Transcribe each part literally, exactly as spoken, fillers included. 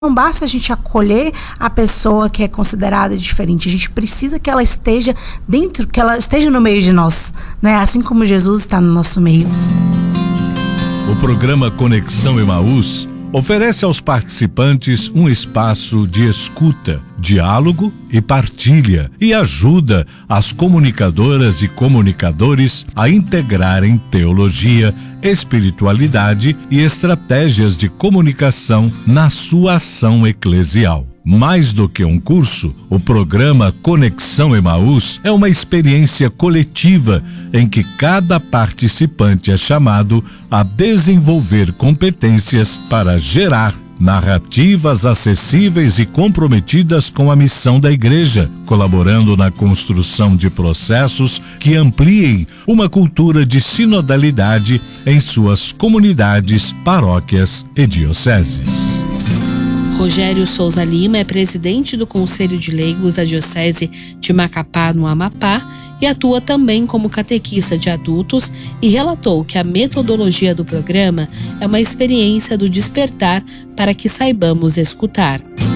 Não basta a gente acolher a pessoa que é considerada diferente, a gente precisa que ela esteja dentro, que ela esteja no meio de nós, né? Assim como Jesus está no nosso meio. O programa Conexão Emaús oferece aos participantes um espaço de escuta, diálogo e partilha e ajuda as comunicadoras e comunicadores a integrarem teologia, espiritualidade e estratégias de comunicação na sua ação eclesial. Mais do que um curso, o programa Conexão Emaús é uma experiência coletiva em que cada participante é chamado a desenvolver competências para gerar narrativas acessíveis e comprometidas com a missão da igreja, colaborando na construção de processos que ampliem uma cultura de sinodalidade em suas comunidades, paróquias e dioceses. Rogério Souza Lima é presidente do Conselho de Leigos da Diocese de Macapá, no Amapá, e atua também como catequista de adultos e relatou que a metodologia do programa é uma experiência do despertar para que saibamos escutar.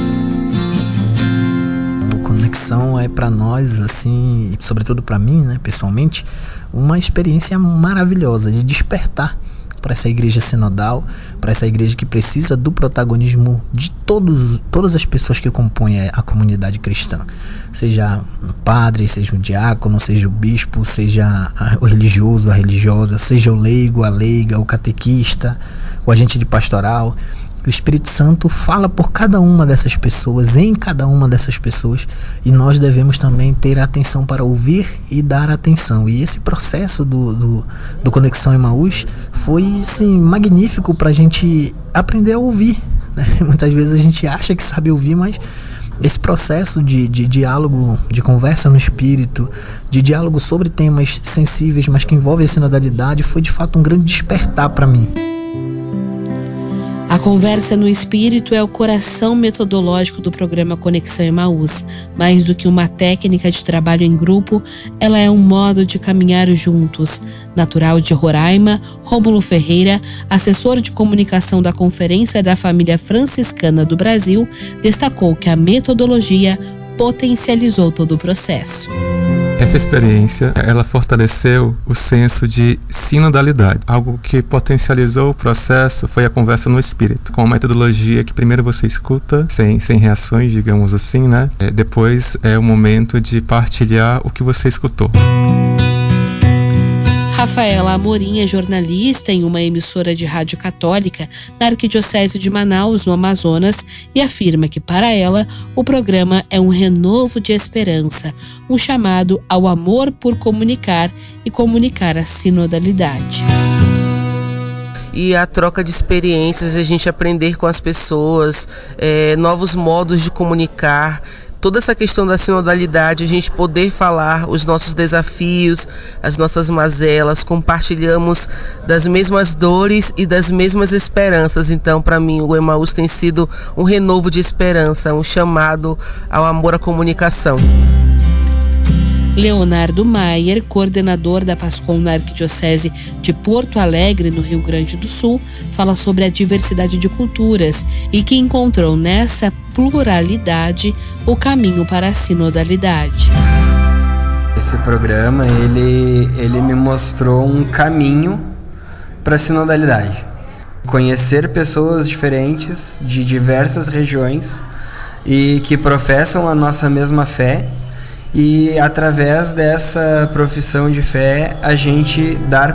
A conexão é para nós, assim, sobretudo para mim, né, pessoalmente, uma experiência maravilhosa de despertar para essa igreja sinodal, para essa igreja que precisa do protagonismo de todos, todas as pessoas que compõem a comunidade cristã. Seja o padre, seja o diácono, seja o bispo, seja o religioso, a religiosa, seja o leigo, a leiga, o catequista, o agente de pastoral. O Espírito Santo fala por cada uma dessas pessoas, em cada uma dessas pessoas, e nós devemos também ter atenção para ouvir e dar atenção. E esse processo do, do, do Conexão Emaús foi, assim, magnífico para a gente aprender a ouvir, né? Muitas vezes a gente acha que sabe ouvir, mas esse processo de, de diálogo, de conversa no Espírito, de diálogo sobre temas sensíveis, mas que envolvem a sinodalidade, foi de fato um grande despertar para mim. A conversa no Espírito é o coração metodológico do programa Conexão Emaús. Mais do que uma técnica de trabalho em grupo, ela é um modo de caminhar juntos. Natural de Roraima, Rômulo Ferreira, assessor de comunicação da Conferência da Família Franciscana do Brasil, destacou que a metodologia potencializou todo o processo. Essa experiência, ela fortaleceu o senso de sinodalidade. Algo que potencializou o processo foi a conversa no Espírito, com uma metodologia que primeiro você escuta, sem, sem reações, digamos assim, né? É, depois é o momento de partilhar o que você escutou. Rafaela Amorim é jornalista em uma emissora de rádio católica na Arquidiocese de Manaus, no Amazonas, e afirma que, para ela, o programa é um renovo de esperança, um chamado ao amor por comunicar e comunicar a sinodalidade. E a troca de experiências, a gente aprender com as pessoas, é, novos modos de comunicar. Toda essa questão da sinodalidade, a gente poder falar os nossos desafios, as nossas mazelas, compartilhamos das mesmas dores e das mesmas esperanças. Então, para mim, o Emaús tem sido um renovo de esperança, um chamado ao amor à comunicação. Leonardo Maier, coordenador da PASCOM na Arquidiocese de Porto Alegre, no Rio Grande do Sul, fala sobre a diversidade de culturas e que encontrou nessa pluralidade o caminho para a sinodalidade. Esse programa, ele, ele me mostrou um caminho para a sinodalidade. Conhecer pessoas diferentes de diversas regiões e que professam a nossa mesma fé, e através dessa profissão de fé a gente dar